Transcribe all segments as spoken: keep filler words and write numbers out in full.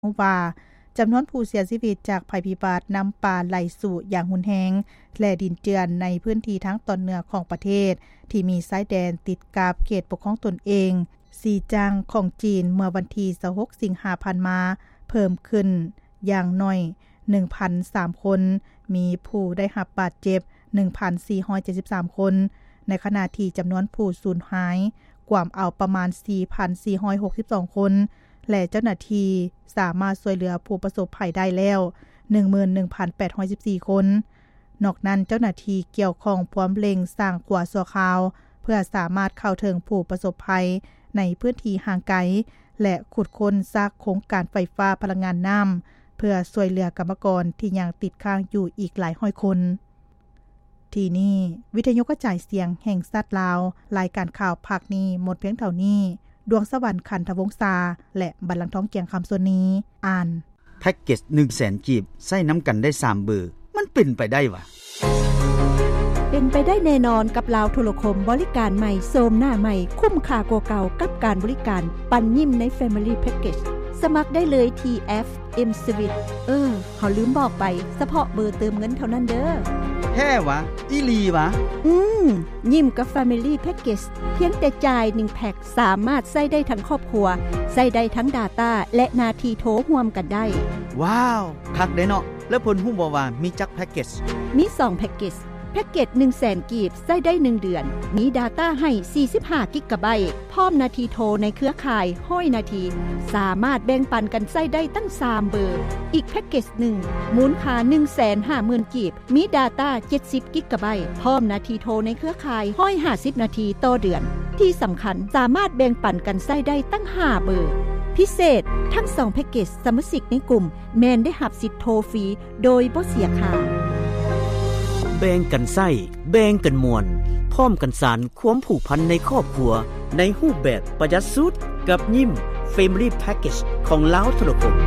ว่าจำนวนผู้เสียชีวิตจากภัยพิบัติน้ำป่าไหลสู่อย่างรุนแรงและดินเจือนในพื้นที่ทั้งตอนเหนือของประเทศที่มีชายแดนติดกับเขตปกครองตนเองซีจางของจีนเมื่อวันที่ยี่สิบหกสิงหาคมมาเพิ่มขึ้นอย่างน้อย หนึ่งพันสาม คนมีผู้ได้รับบาดเจ็บ หนึ่งพันสี่ร้อยเจ็ดสิบสาม คนในขณะที่จำนวนผู้สูญหายกว่าเอาประมาณ สี่พันสี่ร้อยหกสิบสอง คนและเจ้าหน้าที่สามารถช่วยเหลือผู้ประสบภัยได้แล้ว หนึ่งหมื่นหนึ่งพันแปดร้อยสิบสี่ คนนอกนั้นเจ้าหน้าที่เกี่ยวข้องพร้อมเร่งสร้างขัวชั่วคราวเพื่อสามารถเข้าถึงผู้ประสบภัยในพื้นที่ห่างไกลและขุดค้นซากโครงการไฟฟ้าพลังงานน้ำเพื่อช่วยเหลือกรรมกรที่ยังติดค้างอยู่อีกหลายร้อยคนที่นี่วิทยุกระจายเสียงแห่งชาติลาวรายการข่าวภาคนี้หมดเพียงเท่านี้ดวงสวรรค์ขันธวงศาและบัลลังก์ทองเกียงคำส่วนนี้อ่านแพ็กเกจ หนึ่งแสน กีบใส่น้ำกันได้สามเบอร์มันเป็นไปได้วะเป็นไปได้แน่นอนกับลาวโทรคมบริการใหม่โซมหน้าใหม่คุ้มค่ากว่าเก่ากับการบริการปันยิ้มใน Family Package สมัครได้เลยที่ เอฟ เอ็ม Switch เออเขาลืมบอกไปเฉพาะเบอร์เติมเงินเท่านั้นเด้อแท้วะอีหลีวะอืมยิ้มกับ Family Package เพียงแต่จ่ายหนึ่งแพ็คสามารถใช้ได้ทั้งครอบครัวใช้ได้ทั้ง Data และนาทีโทรร่วมกันได้ว้าวคักเด้เนาะแล้วเพิ่นฮู้บ่ว่ามีจักแพ็กเกจมีสองแพ็กเกจแพ็กเกจ หนึ่งแสน กีบใช้ได้หนึ่งเดือนมี Data ให้สี่สิบห้ากิกะไบต์พร้อมนาทีโทรในเครือข่ายห้อยนาทีสามารถแบ่งปันกันใช้ได้ตั้งสามเบอร์อีกแพ็กเกจหนึ่งมูลค่า หนึ่งแสนห้าหมื่น กีบมี Data เจ็ดสิบกิกะไบต์พร้อมนาทีโทรในเครือข่ายห้อยห้าสิบนาทีต่อเดือนที่สำคัญสามารถแบ่งปันกันใช้ได้ตั้งห้าเบอร์พิเศษทั้งสองแพ็กเกจสมาชิกในกลุ่มแม่นได้รับสิทธิ์โทรฟรีโดยบ่เสียค่าแบ่งกันใส้แบ่งกันมวลพร้อมกันสานความผูกพันในครอบครัวในรูปแบบประหยัดสุดกับยิ้ม Family Package ของลาวโทรคม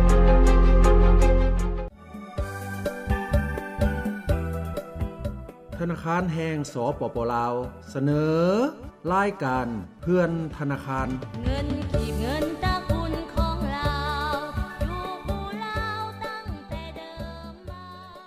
ธนาคารแห่งสปป.ลาวเสนอรายการเพื่อนธนาคารเงินขีบเงินตะกุลของเราอยู่ผู้ลาวตั้งแต่เดิมมา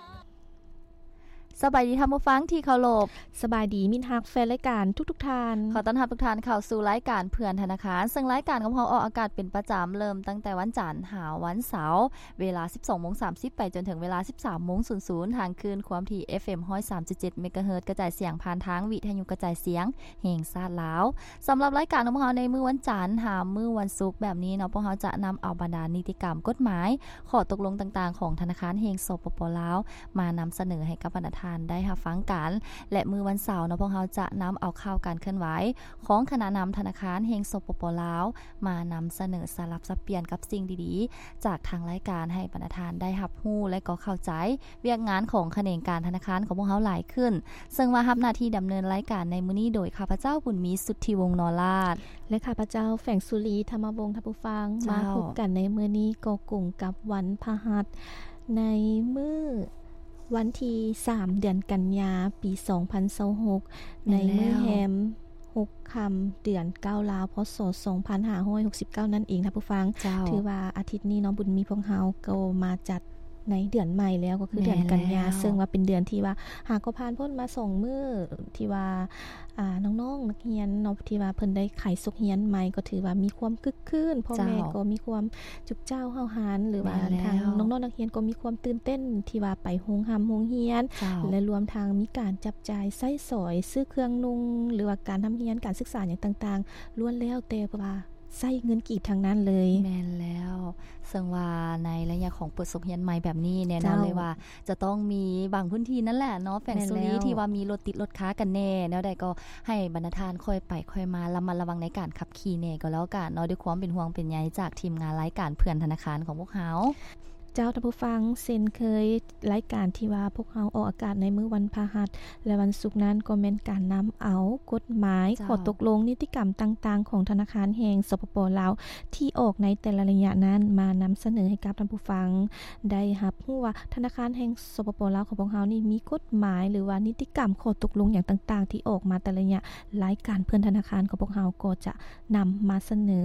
สบายดีท่านผู้ฟังที่เคารพสบายดีมิตรฮักแฟนรายการทุกๆท่านขอต้อนรับทุกท่านเข้าสู่รายการเพื่อนธนาคารซึ่งรายการของเราออกอากาศเป็นประจำเริ่มตั้งแต่วันจันทร์หาวันเสาร์เวลา สิบสองโมงสามสิบ ไปจนถึงเวลา สิบสามโมงศูนย์ ทางคลื่นความถี่ เอฟ เอ็ม หนึ่งร้อยสามจุดเจ็ด เมกะเฮิรตซ์กระจายเสียงผ่านทางวิทยุกระจายเสียงแห่งชาติลาวสำหรับรายการของเราในมื้อวันจันทร์หามื้อวันศุกร์แบบนี้เนาะพวกเราจะนำเอาบรรดานิติกรรมกฎหมายข้อตกลงต่างๆของธนาคารแห่งสปป.ลาวมานำเสนอให้กับบรรดาท่านได้รับฟังกันและมื้อวันเสาร์เนาะพวกเราจะนำเอาข่าวการเคลื่อนไหวของคณะนำธนาคารแห่งสปป.ลาวมานำเสนอสลับสับเปลี่ยนกับสิ่งดีๆจากทางรายการให้บรรดาท่านได้รับรู้และก็เข้าใจเวียกงานของแขนงการธนาคารของพวกเราหลายขึ้นซึ่งว่ารับหน้าที่ดำเนินรายการในมื้อนี้โดยข้าพเจ้าบุญมีสุทธิวงศ์นอราชและข้าพเจ้าแฝงสุรีธรรมวงศ์ท่านผู้ฟังมาพบกันในมื้อนี้ก็กุ่งกับวันพฤหัสในมื้อวันที่สามเดือนกันยาปีสองพันยี่สิบหกในมื้อแฮมหกค่ำเดือนเก้าลาวพศสองพันห้าร้อยหกสิบเก้านั่นเองท่านผู้ฟังถือว่าอาทิตย์นี้น้องบุญมีพวกเฮาก็มาจัดในเดือนใหม่แล้วก็คือเดือนกันยาซึ่งว่าเป็นเดือนที่ว่าหากก็ผ่านพ้นมาสองมื้อที่ว่าอ่าน้องๆนักเรียนเนาะที่ว่าเพิ่นได้ไขสุขเรียนใหม่ก็ถือว่ามีความคึกคืนพ่อแม่ก็มีความจุบเจ้าเฮาหานหรือว่าทางน้องๆนักเรียนก็มีความตื่นเต้นที่ว่าไปโรงหำโรงเรียนและรวมทางมีการจับจ่ายใช้สอยซื้อเครื่องนุ่งหรือว่าการทำเรียนการศึกษาอย่างต่างๆล้วนแล้วแต่ว่าใช้เงินกีบทางนั้นเลยแม่นแล้วซึ่งว่าในระยะของเปิดสุขเรียนใหม่แบบนี้แน่นอนเลยว่าจะต้องมีบางพื้นที่นั่นแหละเนาะแฝงสุรีที่ว่ามีรถติดรถค้ากันแน่แล้วใดก็ให้บรรณาธิการค่อยไปค่อยมาระมัดระวังในการขับขี่แน่ก็แล้วกันเนาะด้วยความเป็นห่วงเป็นใยจากทีมงานรายการเพื่อนธนาคารของพวกเฮาเจ้าท่านผู้ฟังเซ็นเคยรายการที่ว่าพวกเราออกอากาศในมื้อวันพฤหัสและวันศุกร์นั้นก็แม่นการนำเอากฎหมายข้อตกลงนิติกรรมต่างๆของธนาคารแห่งสปป.ลาวที่ออกในแต่ละระยะนั้นมานำเสนอให้กับท่านผู้ฟังได้รับรู้ว่าธนาคารแห่งสปป.ลาวของพวกเรานี่มีกฎหมายหรือว่านิติกรรมข้อตกลงอย่างต่างๆที่ออกมาแต่ละระยะรายการเพื่อนธนาคารของพวกเราก็จะนำมาเสนอ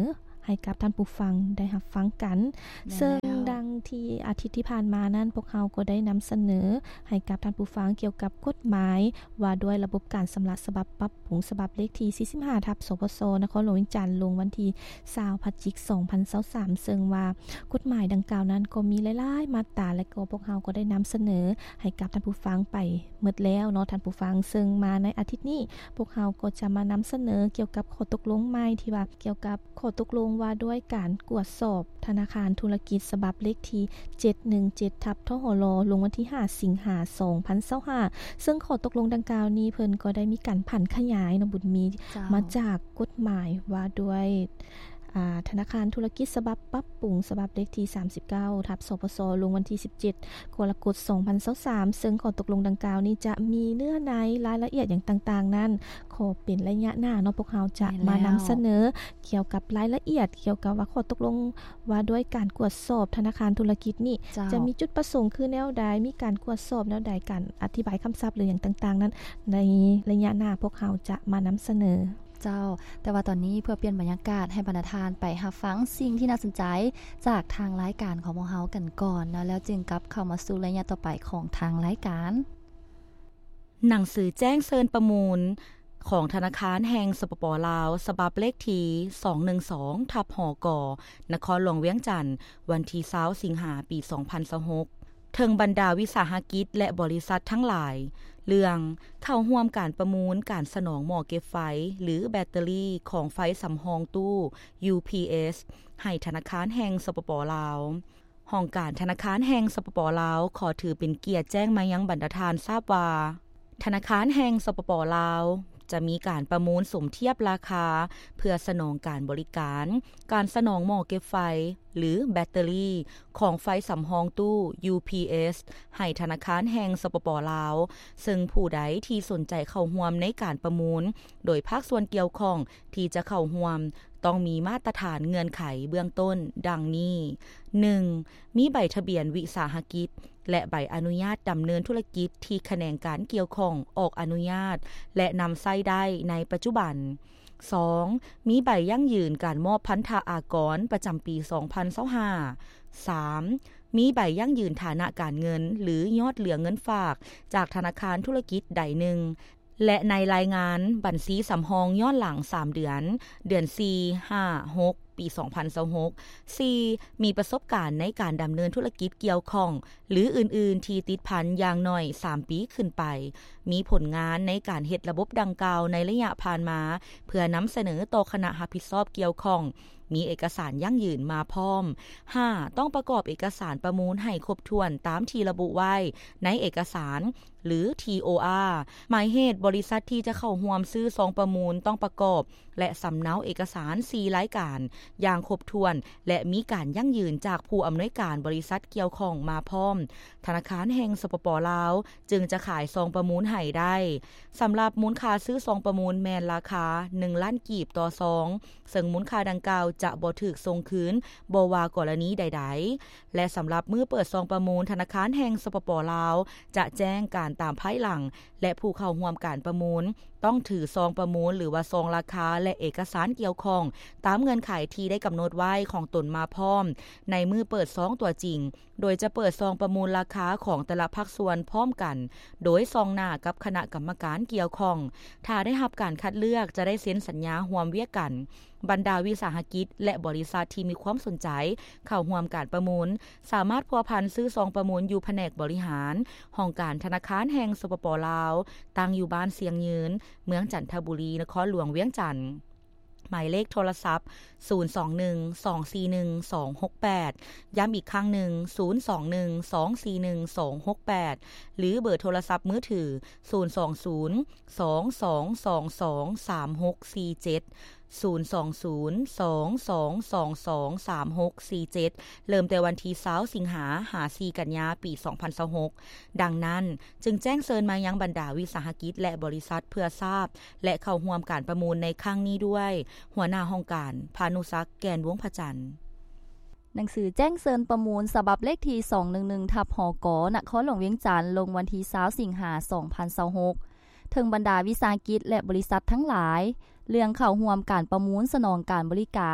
ให้กับท่านผู้ฟังได้รับฟังกันซึ่งดังที่อาทิตย์ที่ผ่านมานั้นพวกเราก็ได้นำเสนอให้กับท่านผู้ฟังเกี่ยวกับกฎหมายว่าด้วยระบบการสำระฉบับปรับปรุงฉบับเลขที่สี่สิบห้าทับสปสนครหลวงเวียงจันทน์ลงวันที่ยี่สิบพฤศจิกายนสองพันยี่สิบสามซึ่งว่ากฎหมายดังกล่าวนั้นก็มีหลายๆมาตราและก็พวกเราก็ได้นำเสนอให้กับท่านผู้ฟังไปหมดแล้วเนาะท่านผู้ฟังซึ่งมาในอาทิตย์นี้พวกเราก็จะมานำเสนอเกี่ยวกับข้อตกลงใหม่ที่ว่าเกี่ยวกับข้อตกลงว่าด้วยการกวดสอบธนาคารธุรกิจฉบับเลขที่เจ็ดหนึ่งเจ็ดทับทหลลงวันที่ห้าสิงหาคมสองพันยี่สิบห้าซึ่งข้อตกลงดังกล่าวนี้เพิ่นก็ได้มีการผันขยายนบุญมีมาจากกฎหมายว่าด้วยธนาคารธุรกิจฉบับปรับปรุงฉบับเลขที่สามสิบเก้าทับสปสลงวันที่สิบเจ็ดกรกฎาคมสองพันยี่สิบสามซึ่งข้อตกลงดังกล่าวนี้จะมีเนื้อในรายละเอียดอย่างต่างๆนั้นขอเป็นระยะหน้าเนาะพวกเราจะมานำเสนอเกี่ยวกับรายละเอียดเกี่ยวกับว่าข้อตกลงว่าด้วยการกวดสอบธนาคารธุรกิจนี่จะมีจุดประสงค์คือแนวใดมีการกวดสอบแนวใดการอธิบายคำศัพท์หรืออย่างต่างๆนั้นในระยะหน้าพวกเราจะมานำเสนอเจ้าแต่ว่าตอนนี้เพื่อเปลี่ยนบรรยากาศให้บรรณาทานไปรับฟังสิ่งที่น่าสนใจจากทางรายการของพวกเรากันก่อนนะแล้วจึงกลับเข้ามาสู่ระยะต่อไปของทางรายการหนังสือแจ้งเชิญประมูลของธนาคารแห่งสปป.ลาวฉบับเลขที่สองหนึ่งสองทับหกนครหลวงเวียงจันทน์วันที่ยี่สิบสิงหาคมปีสองพันยี่สิบหกถึงบรรดาวิสาหกิจและบริษัททั้งหลายเรื่องเข้าร่วมการประมูลการสนองหม้อเก็บไฟหรือแบตเตอรี่ของไฟสำรองตู้ ยู พี เอส ให้ธนาคารแห่งสปป.ลาวห้องการธนาคารแห่งสปป.ลาวขอถือเป็นเกียรติแจ้งมายังบรรดาทานทราบว่าธนาคารแห่งสปป.ลาวจะมีการประมูลสมเทียบราคาเพื่อสนองการบริการการสนองหม้อเก็บไฟหรือแบตเตอรี่ของไฟสำรองตู้ ยู พี เอส ให้ธนาคารแห่งสปป.ลาวซึ่งผู้ใดที่สนใจเข้าร่วมในการประมูลโดยภาคส่วนเกี่ยวข้องที่จะเข้าร่วมต้องมีมาตรฐานเงื่อนไขเบื้องต้นดังนี้ หนึ่ง มีใบทะเบียนวิสาหกิจและใบอนุญาตดำเนินธุรกิจที่แขนงการเกี่ยวข้องออกอนุญาตและนำใช้ได้ในปัจจุบัน สอง มีใบยั่งยืนการมอบพันธะอากรประจำปีสองพันยี่สิบห้า สาม มีใบยั่งยืนฐานะการเงินหรือยอดเหลือเงินฝากจากธนาคารธุรกิจใดหนึ่งและในรายงานบัญชีสำรองย้อนหลังสามเดือนเดือนสี่ ห้า หกปีสองพันยี่สิบหก สี่ มีประสบการณ์ในการดำเนินธุรกิจเกี่ยวข้องหรืออื่นๆที่ติดพันอย่างน้อยสามปีขึ้นไปมีผลงานในการเฮ็ดระบบดังกล่าวในระยะผ่านมาเพื่อนำเสนอต่อคณะรับผิดชอบเกี่ยวข้องมีเอกสารยั่งยืนมาพร้อม ห้า ต้องประกอบเอกสารประมูลให้ครบถ้วนตามที่ระบุไว้ในเอกสารหรือ ที โอ อาร์ หมายเหตุบริษัทที่จะเข้าร่วมซื้อซองประมูลต้องประกอบและสำเนาเอกสารสี่รายการอย่างครบถ้วนและมีการยั่งยืนจากผู้อำนวยการบริษัทเกี่ยวข้องมาพร้อมธนาคารแห่งสปป.ลาวจึงจะขายซองประมูลให้ได้สำหรับมูลค่าซื้อซองประมูลแม่นราคาหนึ่งล้านกีบต่อซองซึ่งมูลค่าดังกล่าวจะบ่ถูกส่งคืนบ่ว่ากรณีใดๆและสำหรับมื้อเปิดซองประมูลธนาคารแห่งสปป.ลาวจะแจ้งการตามภายหลังและผู้เข้าร่วมการประมูลต้องถือซองประมูลหรือว่าซองราคาและเอกสารเกี่ยวข้องตามเงื่อนไขที่ได้กำหนดไว้ของตนมาพร้อมในมือเปิดซองตัวจริงโดยจะเปิดซองประมูลราคาของแต่ละภาคส่วนพร้อมกันโดยซองหน้ากับคณะกรรมการเกี่ยวข้องถ้าได้รับการคัดเลือกจะได้เซ็นสัญญาร่วมเวียกันบรรดาวิสาหกิจและบริษัทที่มีความสนใจเข้าร่วมการประมูลสามารถพัวพันซื้อซองประมูลอยู่แผนกบริหารห้องการธนาคารแห่งสปป.ลาวตั้งอยู่บ้านเสียงยืนเมืองจันทบุรีนครหลวงเวียงจันทน์หมายเลขโทรศัพท์ศูนย์ สอง หนึ่ง สอง สี่ หนึ่ง สอง หก แปดย้ำอีกครั้งหนึ่งศูนย์ สอง หนึ่ง สอง สี่ หนึ่ง สอง หก แปดหรือเบอร์โทรศัพท์มือถือศูนย์ สอง ศูนย์ สอง สอง สอง สอง สาม หก สี่ เจ็ดศูนย์ สอง ศูนย์ สอง สอง สอง สอง สาม หก สี่ เจ็ดเริ่มแต่วันที่ยี่สิบสิงหาคมหาสี่กันยาปีสองพันยี่สิบหกดังนั้นจึงแจ้งเชิญมายังบรรดาวิสาหกิจและบริษัทเพื่อทราบและเข้าร่วมการประมูลในครั้งนี้ด้วยหัวหน้าห้องการพานุศักดิ์แกนวงพระจันทร์หนังสือแจ้งเชิญประมูลฉบับเลขที่สองหนึ่งหนึ่งทับหกนครหลวงเวียงจันทน์ลงวันที่ยี่สิบสิงหาคมสองพันยี่สิบหกถึงบรรดาวิสาหกิจและบริษัททั้งหลายเรื่องเข้าร่วมการประมูลสนองการบริการ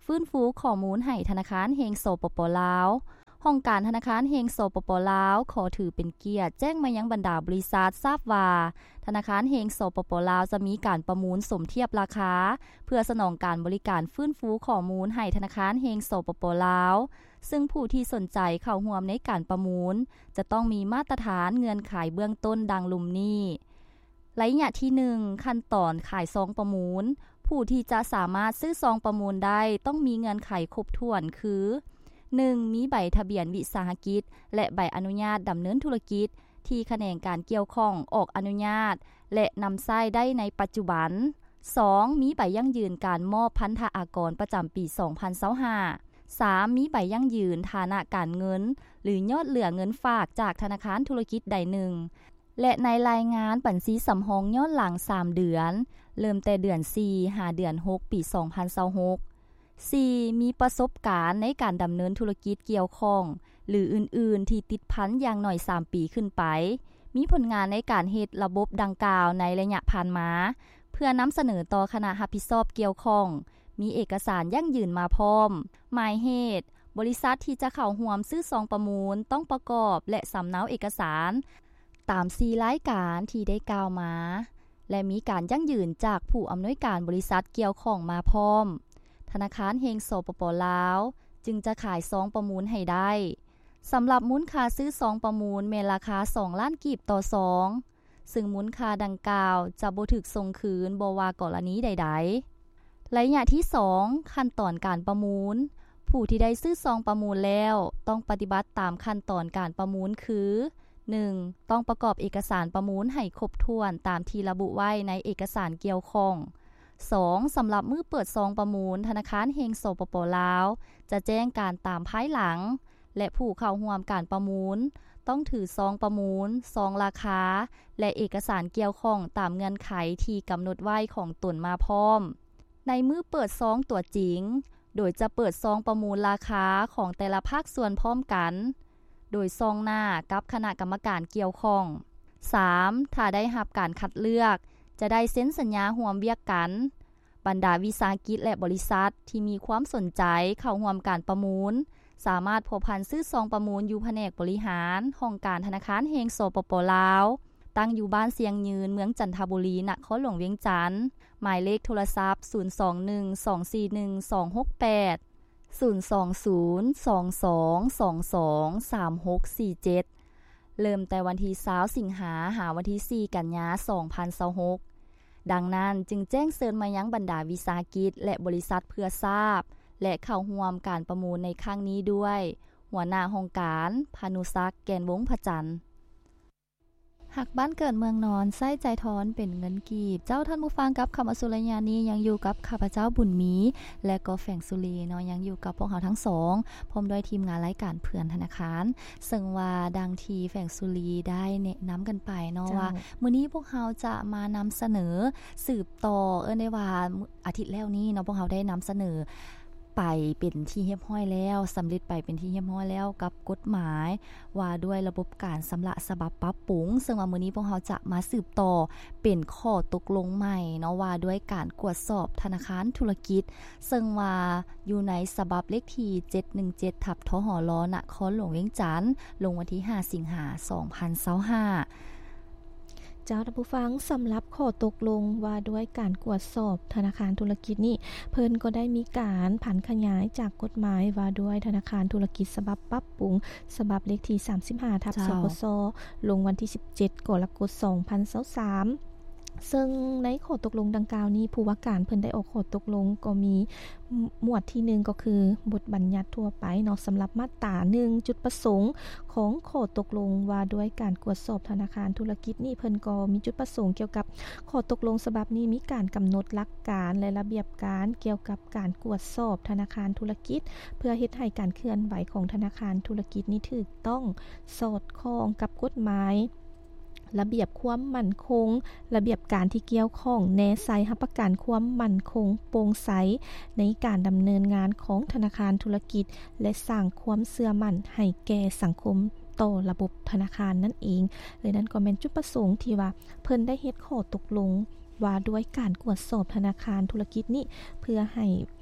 ฟื้นฟูข้อมูลให้ธนาคารแห่งสปป.ลาวห้องการธนาคารแห่งสปป.ลาวขอถือเป็นเกียรติแจ้งมายังบรรดาบริษัททราบว่าธนาคารแห่งสปป.ลาวจะมีการประมูลสมเทียบราคาเพื่อสนองการบริการฟื้นฟูข้อมูลให้ธนาคารแห่งสปป.ลาวซึ่งผู้ที่สนใจเข้าร่วมในการประมูลจะต้องมีมาตรฐานเงื่อนไขเบื้องต้นดังลุ่มนี้ระยะที่หนึ่งขั้นตอนขายซองประมูลผู้ที่จะสามารถซื้อซองประมูลได้ต้องมีเงื่อนไขครบถ้วนคือหนึ่งมีใบทะเบียนวิสาหกิจและใบอนุญาตดำเนินธุรกิจที่แขนงการเกี่ยวข้องออกอนุญาตและนำใช้ได้ในปัจจุบันสองมีใบยั่งยืนการมอบพันธอากรประจำปีสองพันยี่สิบห้า สามมีใบยั่งยืนฐานะการเงินหรือยอดเหลือเงินฝากจากธนาคารธุรกิจใดหนึ่งและในรายงานบัญชีสำรองย้อนหลังสามเดือนเริ่มแต่เดือนสี่หาเดือนหกปีสองพันยี่สิบหก สี่มีประสบการณ์ในการดำเนินธุรกิจเกี่ยวข้องหรืออื่นๆที่ติดพันอย่างน้อยสามปีขึ้นไปมีผลงานในการเฮ็ดระบบดังกล่าวในระยะผ่านมาเพื่อนำเสนอต่อคณะรับผิดชอบเกี่ยวข้องมีเอกสารยั่งยืนมาพร้อมหมายเหตุบริษัทที่จะเข้าร่วมซื้อซองประมูลต้องประกอบและสำเนาเอกสารตามสี่รายการที่ได้กล่าวมาและมีการยั่งยืนจากผู้อำนวยการบริษัทเกี่ยวข้องมาพร้อมธนาคารแห่งสปป.ลาวจึงจะขายซองประมูลให้ได้สำหรับมูลค่าซื้อซองประมูลแม่นราคาสองล้านกีบต่อซองซึ่งมูลค่าดังกล่าวจะบ่ถูกส่งคืนบ่ว่ากรณีใดๆระยะที่สองขั้นตอนการประมูลผู้ที่ได้ซื้อซองประมูลแล้วต้องปฏิบัติตามขั้นตอนการประมูลคือหนึ่งต้องประกอบเอกสารประมูลให้ครบถ้วนตามที่ระบุไว้ในเอกสารเกี่ยวข้องสองสำหรับมือเปิดซองประมูลธนาคารแห่งสปป.ลาวจะแจ้งการตามภายหลังและผู้เข้าร่วมการประมูลต้องถือซองประมูลซองราคาและเอกสารเกี่ยวข้องตามเงื่อนไขที่กำหนดไว้ของตนมาพร้อมในมือเปิดซองตัวจริงโดยจะเปิดซองประมูลราคาของแต่ละภาคส่วนพร้อมกันโดยซองหน้ากับคณะกรรมการเกี่ยวข้องสามถ้าได้รับการคัดเลือกจะได้เซ็นสัญญาร่วมเวียกกันบรรดาวิสาหกิจและบริษัทที่มีความสนใจเข้าร่วมการประมูลสามารถพัวพันซื้อซองประมูลอยู่แผนกบริหารห้องการธนาคารแห่งสปป.ลาวตั้งอยู่บ้านเสียงยืนเมืองจันทบุรีนครหลวงเวียงจันทน์หมายเลขโทรศัพท์ศูนย์ สอง หนึ่ง สอง สี่ หนึ่ง สอง หก แปด ศูนย์ สอง ศูนย์ สอง สอง สอง สอง สาม หก สี่ เจ็ดเริ่มแต่วันที่ยี่สิบสิงหาหาวันที่สี่กันยายนสองพันยี่สิบหกดังนั้นจึงแจ้งเชิญมายังบรรดาวิสาหกิจและบริษัทเพื่อทราบและเข้าร่วมการประมูลในครั้งนี้ด้วยหัวหน้าโครงการพานุศักดิ์แกนวงศ์พระจันทร์หากบ้านเกิดเมืองนอนไส้ใจทอนเป็นเงินกีบเจ้าท่านผู้ฟังกับคำอสุรญานี้ยังอยู่กับข้าพเจ้าบุญมีและก็แฝงสุรีเนาะยังอยู่กับพวกเราทั้งสองพร้อมด้วยทีมงานรายการเพื่อนธนาคารซึ่งว่าดังที่แฝงสุรีได้แนะนำกันไปเนาะว่ามื้อนี้พวกเราจะมานำเสนอสืบต่อเอิ้นได้ว่าอาทิตย์แล้วนี้เนาะพวกเราได้นำเสนอไปเป็นที่เรียบร้อยแล้วสำเร็จไปเป็นที่เรียบร้อยแล้วกับกฎหมายว่าด้วยระบบการสำระฉบับปรับปรุงซึ่งว่ามื้อนี้พวกเราจะมาสืบต่อเป็นข้อตกลงใหม่เนาะว่าด้วยการตรวจสอบธนาคารธุรกิจซึ่งว่าอยู่ในฉบับเลขที่เจ็ดหนึ่งเจ็ดทับทหลนครหลวงเวียงจันทน์ลงวันที่ห้าสิงหาคมสองพันยี่สิบห้าเจ้าท่านผู้ฟังสำหรับข้อตกลงว่าด้วยการกวดสอบธนาคารธุรกิจนี่เพิ่นก็ได้มีการผันขยายจากกฎหมายว่าด้วยธนาคารธุรกิจฉบับปรับปรุงฉบับเลขที่สามสิบห้าทับสคสลงวันที่สิบเจ็ดกรกฎาคมสองพันยี่สิบสามซึ่งในข้อตกลงดังกล่าวนี้ผู้ว่าการเพิ่นได้ออกข้อตกลงก็มีหมวดที่หนึ่งก็คือบทบัญญัติทั่วไปเนาะสำหรับมาตราหนึ่งจุดประสงค์ของข้อตกลงว่าด้วยการตรวจสอบธนาคารธุรกิจนี่เพิ่นก็มีจุดประสงค์เกี่ยวกับข้อตกลงฉบับนี้มีการกำหนดหลักการและระเบียบการเกี่ยวกับการตรวจสอบธนาคารธุรกิจเพื่อเฮ็ดให้การเคลื่อนไหวของธนาคารธุรกิจนี้ถูกต้องสอดคล้องกับกฎหมายระเบียบความมั่นคงระเบียบการที่เกี่ยวข้องแนไซรับประกันความมั่นคงโปร่งใสในการดำเนินงานของธนาคารธุรกิจและสร้างความเชื่อมั่นให้แก่สังคมต่อระบบธนาคารนั่นเองเลยนั้นก็เป็นจุดประสงค์ที่ว่าเพิ่นได้เฮ็ดข้อตกลงว่าด้วยการตรวจสอบธนาคารธุรกิจนี้เพื่อให้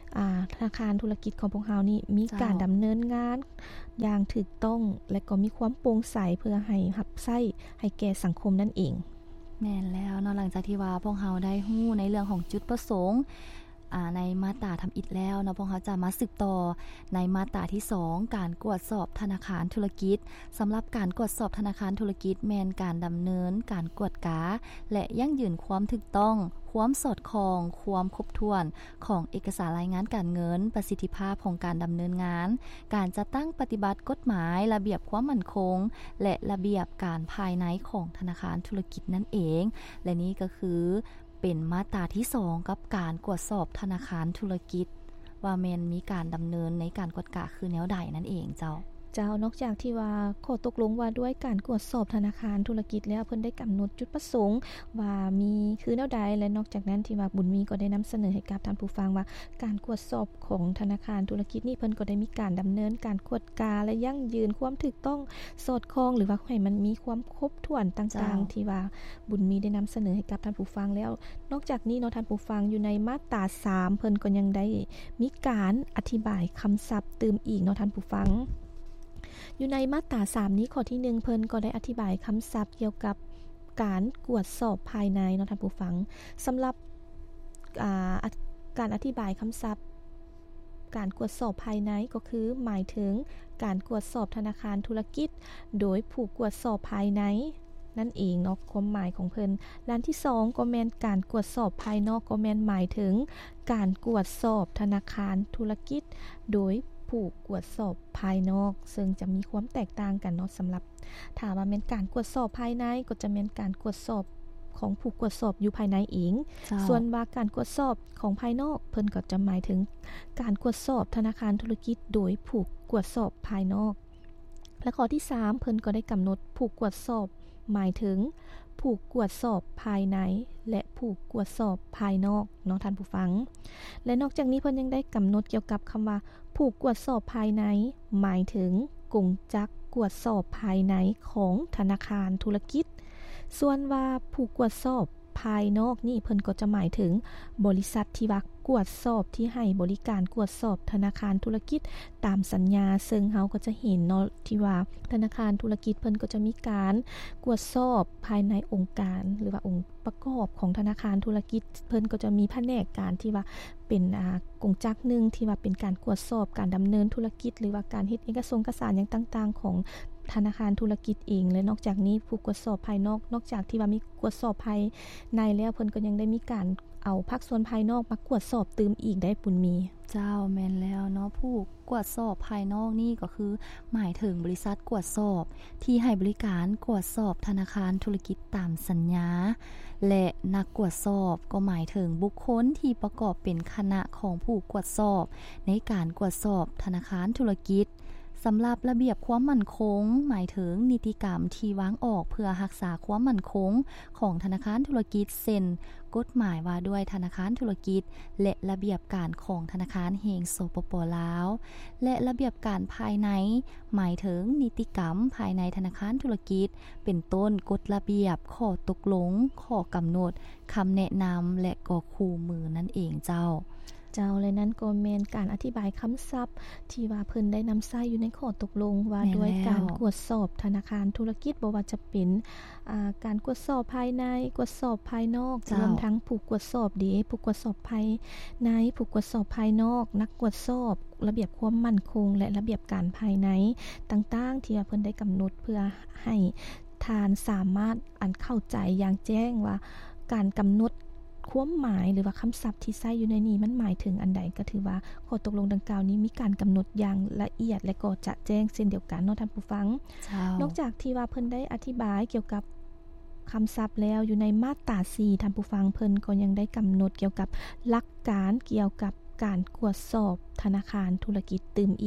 อ่าธนาคารธุรกิจของพวกเฮานี่มีการดำเนินงานอย่างถูกต้องและก็มีความโปร่งใสเพื่อให้รับใช้ให้แก่สังคมนั่นเองแม่นแล้วเนาะหลังจากที่ว่าพวกเฮาได้ฮู้ในเรื่องของจุดประสงค์อ่าในมาตราทำอิฐแล้วเนาะพวกเฮาจะมาสืบต่อในมาตราที่สองการกวดสอบธนาคารธุรกิจสำหรับการกวดสอบธนาคารธุรกิจแม่นการดำเนินการกวดกาและยั่งยืนความถูกต้องความสอดคล้องความครบถ้วนของเอกสารรายงานการเงินประสิทธิภาพของการดำเนินงานการจัดตั้งปฏิบัติกฎหมายระเบียบความมั่นคงและระเบียบการภายในของธนาคารธุรกิจนั่นเองและนี่ก็คือเป็นมาตราที่สองกับการกวดสอบธนาคารธุรกิจว่าแม่นมีการดำเนินในการกวดกาคือแนวใดนั่นเองเจ้าเจ้านอกจากที่ว่าข้อตกลงว่าด้วยการกวดสอบธนาคารธุรกิจแล้วเพิ่นได้กำหนดจุดประสงค์ว่ามีคือแนวใดและนอกจากนั้นที่ว่าบุญมีก็ได้นำเสนอให้กับท่านผู้ฟังว่าการกวดสอบของธนาคารธุรกิจนี่เพิ่นก็ได้มีการดำเนินการกวดกาและยั่งยืนความถูกต้องสอดคล้องหรือว่าให้มันมีความครบถ้วนต่างๆที่ว่าบุญมีได้นำเสนอให้กับท่านผู้ฟังแล้วนอกจากนี้เนาะท่านผู้ฟังอยู่ในมาตราสามเพิ่นก็ยังได้มีการอธิบายคำศัพท์เติมอีกเนาะท่านผู้ฟังอยู่ในมาตราสามนี้ข้อที่หนึ่งเพิ่นก็ได้อธิบายคำศัพท์เกี่ยวกับการกวดสอบภายในเนาะท่านผู้ฟังสำหรับอ่าการอธิบายคำศัพท์การกวดสอบภายในก็คือหมายถึงการกวดสอบธนาคารธุรกิจโดยผู้กวดสอบภายในนั่นเองเนาะความหมายของเพิ่นด้านที่สองก็แม่นการกวดสอบภายนอกก็แม่นหมายถึงการกวดสอบธนาคารธุรกิจโดยผู้กวดสอบภายนอกซึ่งจะมีความแตกต่างกันเนาะสำหรับถ้าว่าแม่นการกวดสอบภายในก็จะแม่นการกวดสอบของผู้กวดสอบอยู่ภายในเองส่วนว่าการกวดสอบของภายนอกเพิ่นก็จะหมายถึงการกวดสอบธนาคารธุรกิจโดยผู้กวดสอบภายนอกและข้อที่สามเพิ่นก็ได้กำหนดผู้กวดสอบหมายถึงผู้กวดสอบภายในและผู้กวดสอบภายนอกเนาะท่านผู้ฟังและนอกจากนี้เพิ่นยังได้กำหนดเกี่ยวกับคำว่าผู้กวดสอบภายในหมายถึงกงจักรกวดสอบภายในของธนาคารธุรกิจส่วนว่าผู้กวดสอบภายนอกนี่เพิ่นก็จะหมายถึงบริษัทที่ว่ากวดสอบที่ให้บริการกวดสอบธนาคารธุรกิจตามสัญญาซึ่งเฮาก็จะเห็นเนาะที่ว่าธนาคารธุรกิจเพิ่นก็จะมีการกวดสอบภายในองค์การหรือว่าองค์ประกอบของธนาคารธุรกิจเพิ่นก็จะมีแผนกการที่ว่าเป็นอ่ากงจักรนึงที่ว่าเป็นการกวดสอบการดำเนินธุรกิจหรือว่าการเฮ็ดเอกสารเอกสารอย่างต่างๆของธนาคารธุรกิจเองและนอกจากนี้ผู้กวดสอบภายนอกนอกจากที่ว่ามีกวดสอบภายในแล้วเพิ่นก็ยังได้มีการเอาภาคส่วนภายนอกมากวดสอบเติมอีกได้ปุญมีเจ้าแม่นแล้วเนาะผู้กวดสอบภายนอกนี่ก็คือหมายถึงบริษัทกวดสอบที่ให้บริการกวดสอบธนาคารธุรกิจตามสัญญาและนักกวดสอบก็หมายถึงบุคคลที่ประกอบเป็นคณะของผู้กวดสอบในการกวดสอบธนาคารธุรกิจสำหรับระเบียบความมั่นคงหมายถึงนิติกรรมที่วางออกเพื่อรักษาความมั่นคงของธนาคารธุรกิจเช่นกฎหมายว่าด้วยธนาคารธุรกิจและระเบียบการของธนาคารแห่งสปป.ลาวและระเบียบการภายในหมายถึงนิติกรรมภายในธนาคารธุรกิจเป็นต้นกฎระเบียบข้อตกลงข้อกำหนดคำแนะนำและก็คู่มือนั่นเองเจ้าเจ้าและนั้นก็แม่นการอธิบายคำศัพท์ที่ว่าเพิ่นได้นำใช้อยู่ในข้อตกลงว่าด้วยการกวดสอบธนาคารธุรกิจบ่ว่าจะเป็นอ่าการกวดสอบภายในกวดสอบภายนอกรวมทั้งผู้กวดสอบดีผู้กวดสอบภายในผู้กวดสอบภายนอกนักกวดสอบระเบียบความมั่นคงและระเบียบการภายในต่างๆที่ว่าเพิ่นได้กำหนดเพื่อให้ทานสามารถอันเข้าใจอย่างแจ้งว่าการกำหนดความหมายหรือว่าคำศัพท์ที่ใช้อยู่ในนี้มันหมายถึงอันใดก็ถือว่าข้อตกลงดังกล่าวนี้มีการกำหนดอย่างละเอียดและก็จะแจ้งเช่นเดียวกันเนาะท่านผู้ฟังนอกจากที่ว่าเพิ่นได้อธิบายเกี่ยวกับคำศัพท์แล้วอยู่ในมาตราสี่ท่านผู้ฟังเพิ่นก็ยังได้กำหนดเกี่ยวกับหลักการเกี่ยวกับการกวดสอบธนาคารธุรกิจตื่มอีก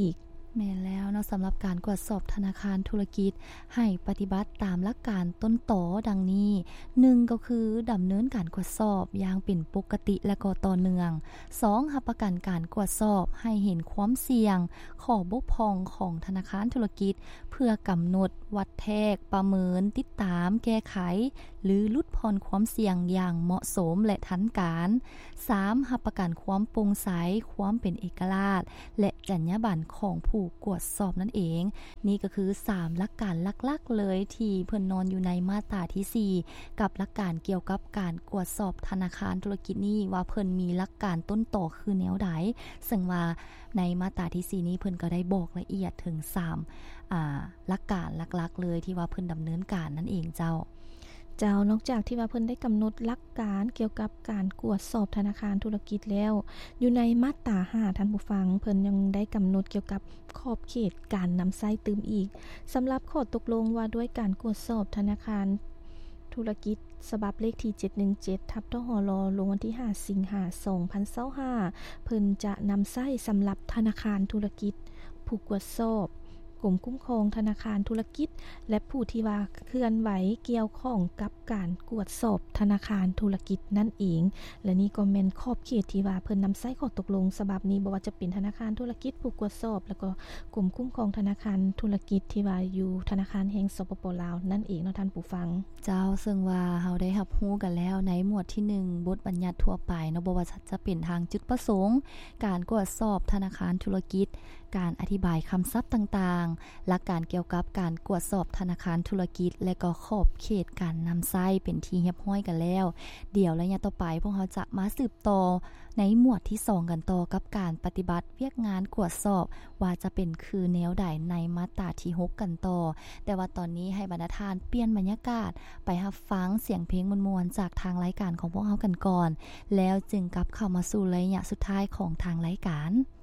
แม่นแล้วเนาะสำหรับการตรวจสอบธนาคารธุรกิจให้ปฏิบัติตามหลักการต้นตอดังนี้หนึ่งก็คือดำเนินการตรวจสอบอย่างเป็นปกติและก็ต่อเนื่องสองรับประกันการตรวจสอบให้เห็นความเสี่ยงข้อบกพร่องของธนาคารธุรกิจเพื่อกำหนดวัดแทกประเมินติดตามแก้ไขหรือลดพรความเสี่ยงอย่างเหมาะสมและทันการสามรับประกันความโปร่งใสความเป็นเอกราชและจรรยาบรรณของผู้กวดสอบนั่นเองนี่ก็คือสามหลักการหลักๆเลยที่เพิ่นนอนอยู่ในมาตราที่สี่กับหลักการเกี่ยวกับการกวดสอบธนาคารธุรกิจนี้ว่าเพิ่นมีหลักการต้นต่อคือแนวใดซึ่งว่าในมาตราที่สี่นี้เพิ่นก็ได้บอกละเอียดถึงสามอ่าหลักการหลักๆเลยที่ว่าเพิ่นดำเนินการนั่นเองเจ้าเจ้านอกจากที่ว่าเพิ่นได้กำหนดหลักการเกี่ยวกับการกวดสอบธนาคารธุรกิจแล้วอยู่ในมาตราห้าท่านผู้ฟังเพิ่นยังได้กำหนดเกี่ยวกับขอบเขตการนำใช้ตืมอีกสำหรับข้อตกลงว่าด้วยการกวดสอบธนาคารธุรกิจฉบับเลขที่เจ็ดหนึ่งเจ็ดทับทหลลงวันที่ห้าสิงหาคมสองพันยี่สิบห้าเพิ่นจะนำใช้สำหรับธนาคารธุรกิจผู้กวดสอบกรมคุ้มครองธนาคารธุรกิจและผู้ที่ว่าเคลื่อนไหวเกี่ยวข้องกับการกวดสอบธนาคารธุรกิจนั่นเองและนี่ก็แม่นขอบเขตที่ว่าเพิ่นนำใช้ข้อตกลงฉบับนี้บ่ว่าจะเป็นธนาคารธุรกิจผู้กวดสอบแล้วก็กรมคุ้มครองธนาคารธุรกิจที่ว่าอยู่ธนาคารแห่งสปป.ลาวนั่นเองเนาะท่านผู้ฟังเจ้าซึ่งว่าเฮาได้รับรู้กันแล้วในหมวดที่หนึ่งบทบัญญัติทั่วไปเนาะบ่ว่าจะเป็นทางจุดประสงค์การกวดสอบธนาคารธุรกิจการอธิบายคำศัพท์ต่างๆหลักการเกี่ยวกับการกวดสอบธนาคารธุรกิจและก็ขอบเขตการนำใช้เป็นที่เรียบร้อยกันแล้วเดี๋ยวระยะต่อไปพวกเราจะมาสืบต่อในหมวดที่สองกันต่อกับการปฏิบัติเวียกงานกวดสอบว่าจะเป็นคือแนวใดในมาตราที่หกกันต่อแต่ว่าตอนนี้ให้บรรดาท่านเปลี่ยนบรรยากาศไปรับฟังเสียงเพลงมวลๆจากทางรายการของพวกเรากันก่อนแล้วจึงกลับเข้ามาสู่ระยะสุดท้ายของทางรายการ